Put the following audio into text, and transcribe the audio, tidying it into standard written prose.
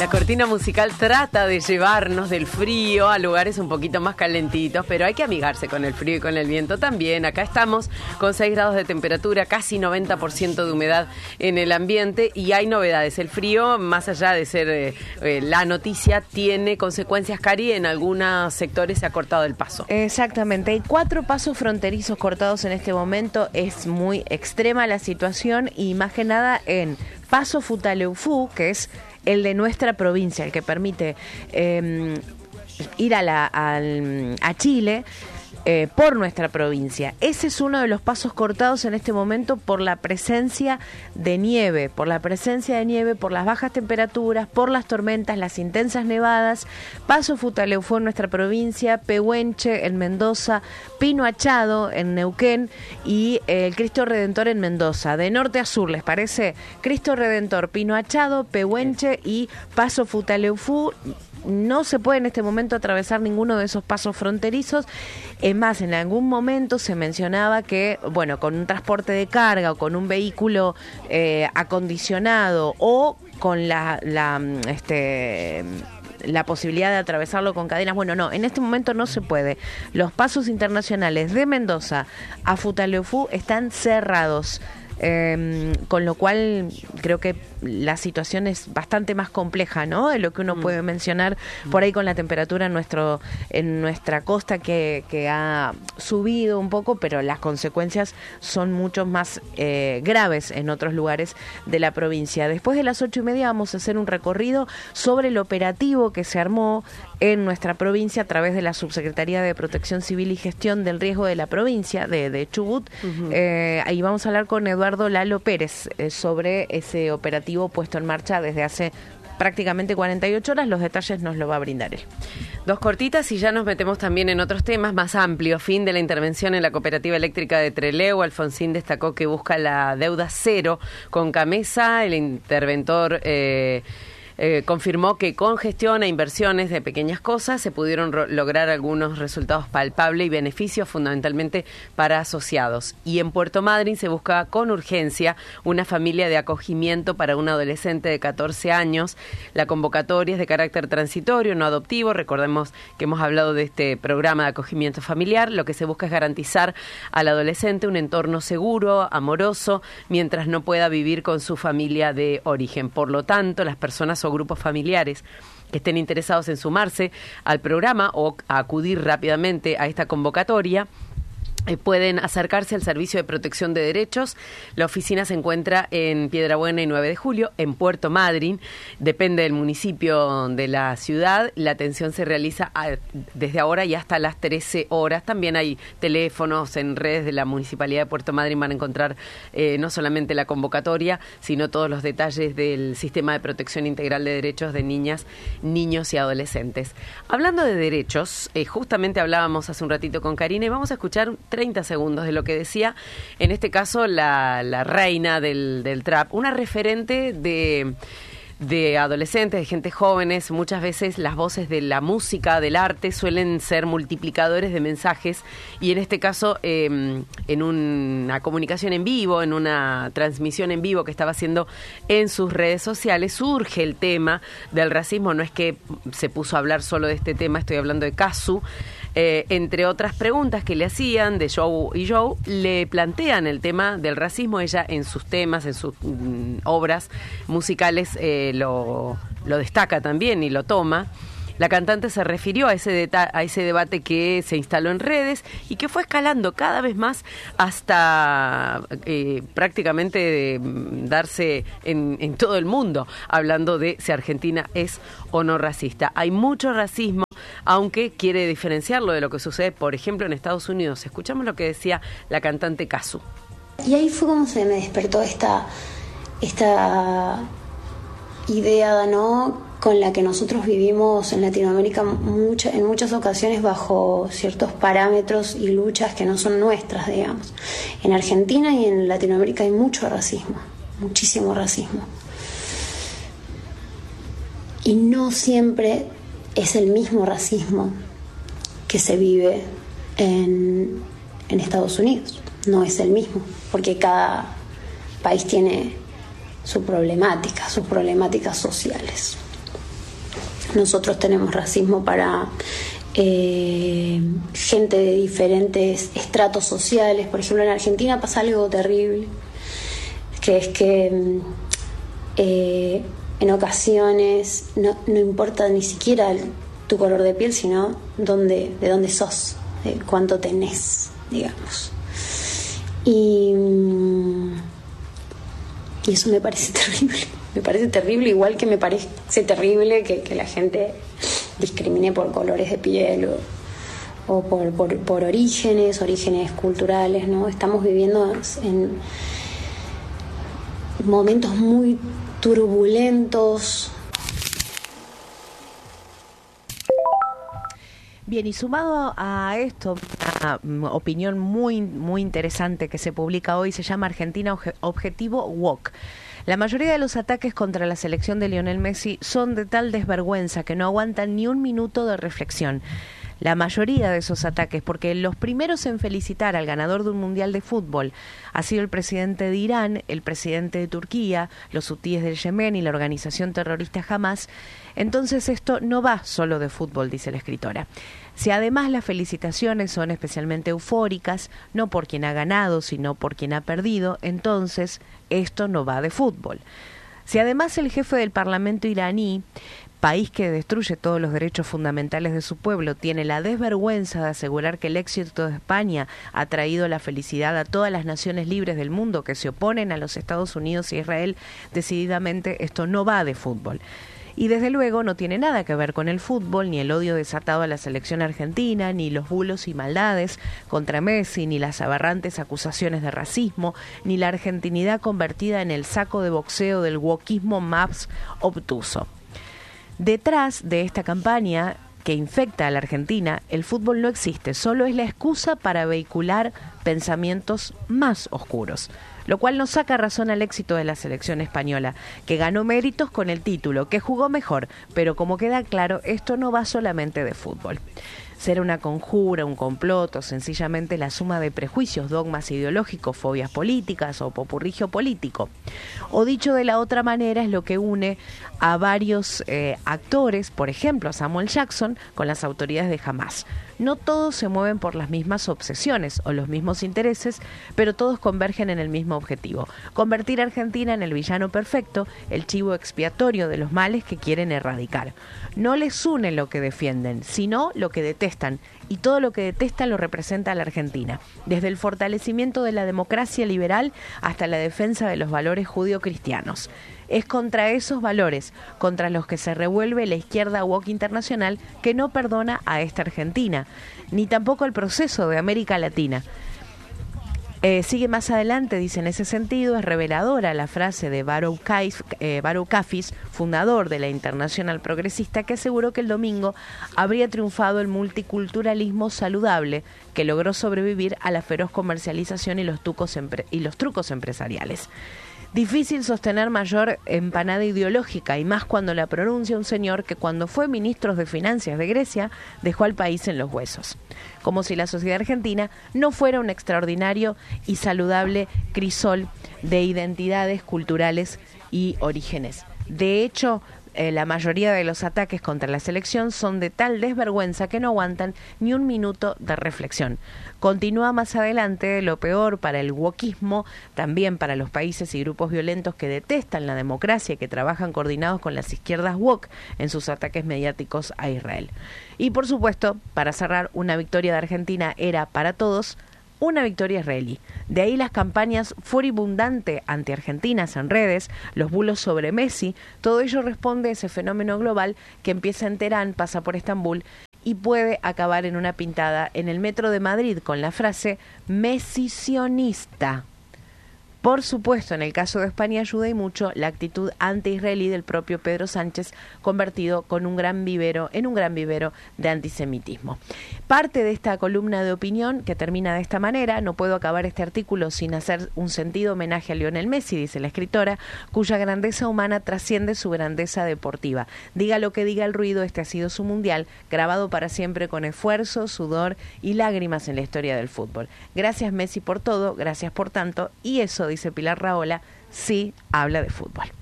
La cortina musical trata de llevarnos del frío a lugares un poquito más calentitos, pero hay que amigarse con el frío y con el viento también. Acá estamos con 6 grados de temperatura, casi 90% de humedad en el ambiente y hay novedades. El frío, más allá de ser la noticia, tiene consecuencias, Cari. En algunos sectores se ha cortado el paso. Exactamente, hay 4 pasos fronterizos cortados en este momento. Es muy extrema la situación y más que nada en Paso Futaleufú, que es el de nuestra provincia, el que permite ir a Chile por nuestra provincia. Ese es uno de los pasos cortados en este momento por la presencia de nieve, por las bajas temperaturas, por las tormentas, las intensas nevadas. Paso Futaleufú en nuestra provincia, Pehuenche en Mendoza, Pino Achado en Neuquén y el Cristo Redentor en Mendoza. De norte a sur, ¿les parece? Cristo Redentor, Pino Achado, Pehuenche y Paso Futaleufú. No se puede en este momento atravesar ninguno de esos pasos fronterizos. Es más, en algún momento se mencionaba que, bueno, con un transporte de carga o con un vehículo acondicionado o con la posibilidad de atravesarlo con cadenas. Bueno, no, en este momento no se puede. Los pasos internacionales de Mendoza a Futaleufú están cerrados. Con lo cual creo que la situación es bastante más compleja, ¿no?, de lo que uno puede mencionar por ahí con la temperatura en nuestra costa que ha subido un poco, pero las consecuencias son mucho más graves en otros lugares de la provincia. Después de las 8:30 vamos a hacer un recorrido sobre el operativo que se armó en nuestra provincia a través de la Subsecretaría de Protección Civil y Gestión del Riesgo de la provincia de Chubut. Ahí vamos a hablar con Eduardo Lalo Pérez sobre ese operativo puesto en marcha desde hace prácticamente 48 horas. Los detalles nos lo va a brindar él. 2 cortitas y ya nos metemos también en otros temas más amplios. Fin de la intervención en la cooperativa eléctrica de Trelew. Alfonsín destacó que busca la deuda cero con Camesa. El interventor confirmó que con gestión e inversiones de pequeñas cosas se pudieron lograr algunos resultados palpables y beneficios fundamentalmente para asociados. Y en Puerto Madryn se busca con urgencia una familia de acogimiento para un adolescente de 14 años. La convocatoria es de carácter transitorio, no adoptivo. Recordemos que hemos hablado de este programa de acogimiento familiar. Lo que se busca es garantizar al adolescente un entorno seguro, amoroso, mientras no pueda vivir con su familia de origen. Por lo tanto, las personas o grupos familiares que estén interesados en sumarse al programa o a acudir rápidamente a esta convocatoria pueden acercarse al Servicio de Protección de Derechos. La oficina se encuentra en Piedrabuena y 9 de Julio, en Puerto Madryn. Depende del municipio de la ciudad. La atención se realiza desde ahora y hasta las 13 horas. También hay teléfonos en redes de la Municipalidad de Puerto Madryn. Van a encontrar no solamente la convocatoria, sino todos los detalles del Sistema de Protección Integral de Derechos de Niñas, Niños y Adolescentes. Hablando de derechos, justamente hablábamos hace un ratito con Karina y vamos a escuchar 30 segundos de lo que decía, en este caso, la reina del trap, una referente de adolescentes, de gente jóvenes. Muchas veces las voces de la música, del arte, suelen ser multiplicadores de mensajes y en este caso, en una comunicación en vivo, en una transmisión en vivo que estaba haciendo en sus redes sociales, surge el tema del racismo. No es que se puso a hablar solo de este tema, estoy hablando de Cazzu. Entre otras preguntas que le hacían de Joe y Joe, le plantean el tema del racismo. Ella en sus temas, en sus obras musicales lo destaca también y lo toma. La cantante se refirió a ese debate que se instaló en redes y que fue escalando cada vez más hasta prácticamente darse en todo el mundo, hablando de si Argentina es o no racista. Hay mucho racismo, aunque quiere diferenciarlo de lo que sucede, por ejemplo, en Estados Unidos. Escuchamos lo que decía la cantante Cazzu. Y ahí fue como se me despertó esta idea, ¿no?, con la que nosotros vivimos en Latinoamérica en muchas ocasiones bajo ciertos parámetros y luchas que no son nuestras, digamos. En Argentina y en Latinoamérica hay mucho racismo, muchísimo racismo. Y no siempre es el mismo racismo que se vive en Estados Unidos. No es el mismo, porque cada país tiene sus problemáticas sociales. nosotros tenemos racismo para gente de diferentes estratos sociales. Por ejemplo, en Argentina pasa algo terrible, que es que en ocasiones no importa ni siquiera tu color de piel, sino de dónde sos, de cuánto tenés, digamos. Y eso me parece terrible. Me parece terrible, igual que me parece terrible que la gente discrimine por colores de piel o por orígenes culturales, ¿no? Estamos viviendo en momentos muy turbulentos. Bien, y sumado a esto, una opinión muy, muy interesante que se publica hoy, se llama Argentina Objetivo Woke. La mayoría de los ataques contra la selección de Lionel Messi son de tal desvergüenza que no aguantan ni un minuto de reflexión. La mayoría de esos ataques, porque los primeros en felicitar al ganador de un mundial de fútbol ha sido el presidente de Irán, el presidente de Turquía, los hutíes del Yemen y la organización terrorista Hamas. Entonces esto no va solo de fútbol, dice la escritora. Si además las felicitaciones son especialmente eufóricas, no por quien ha ganado, sino por quien ha perdido, entonces esto no va de fútbol. Si además el jefe del Parlamento iraní, país que destruye todos los derechos fundamentales de su pueblo, tiene la desvergüenza de asegurar que el éxito de España ha traído la felicidad a todas las naciones libres del mundo que se oponen a los Estados Unidos y Israel, decididamente esto no va de fútbol. Y desde luego no tiene nada que ver con el fútbol, ni el odio desatado a la selección argentina, ni los bulos y maldades contra Messi, ni las aberrantes acusaciones de racismo, ni la argentinidad convertida en el saco de boxeo del wokismo más obtuso. Detrás de esta campaña que infecta a la Argentina, el fútbol no existe, solo es la excusa para vehicular pensamientos más oscuros, lo cual no saca razón al éxito de la selección española, que ganó méritos con el título, que jugó mejor, pero como queda claro, esto no va solamente de fútbol. Será una conjura, un complot o sencillamente la suma de prejuicios, dogmas ideológicos, fobias políticas o popurrigio político. O dicho de la otra manera, es lo que une a varios actores, por ejemplo a Samuel Jackson, con las autoridades de Hamas. No todos se mueven por las mismas obsesiones o los mismos intereses, pero todos convergen en el mismo objetivo: convertir a Argentina en el villano perfecto, el chivo expiatorio de los males que quieren erradicar. No les une lo que defienden, sino lo que detestan, y todo lo que detestan lo representa a la Argentina, desde el fortalecimiento de la democracia liberal hasta la defensa de los valores judío-cristianos. Es contra esos valores, contra los que se revuelve la izquierda woke internacional, que no perdona a esta Argentina, ni tampoco el proceso de América Latina. Sigue más adelante, dice: en ese sentido es reveladora la frase de Varoufakis, fundador de la Internacional Progresista, que aseguró que el domingo habría triunfado el multiculturalismo saludable, que logró sobrevivir a la feroz comercialización y los trucos empresariales. Difícil sostener mayor empanada ideológica, y más cuando la pronuncia un señor que, cuando fue ministro de Finanzas de Grecia, dejó al país en los huesos. Como si la sociedad argentina no fuera un extraordinario y saludable crisol de identidades culturales y orígenes. De hecho, la mayoría de los ataques contra la selección son de tal desvergüenza que no aguantan ni un minuto de reflexión. Continúa más adelante: lo peor para el wokismo, también para los países y grupos violentos que detestan la democracia y que trabajan coordinados con las izquierdas woke en sus ataques mediáticos a Israel. Y por supuesto, para cerrar, una victoria de Argentina era para todos una victoria israelí. De ahí las campañas furibundantes anti-argentinas en redes, los bulos sobre Messi. Todo ello responde a ese fenómeno global que empieza en Teherán, pasa por Estambul y puede acabar en una pintada en el metro de Madrid con la frase "Mesicionista". Por supuesto, en el caso de España ayuda y mucho la actitud anti-israelí del propio Pedro Sánchez, convertido en un gran vivero de antisemitismo. Parte de esta columna de opinión, que termina de esta manera: no puedo acabar este artículo sin hacer un sentido homenaje a Lionel Messi, dice la escritora, cuya grandeza humana trasciende su grandeza deportiva. Diga lo que diga el ruido, este ha sido su mundial, grabado para siempre con esfuerzo, sudor y lágrimas en la historia del fútbol. Gracias, Messi, por todo, gracias por tanto, y eso, dice Pilar Rahola, sí habla de fútbol.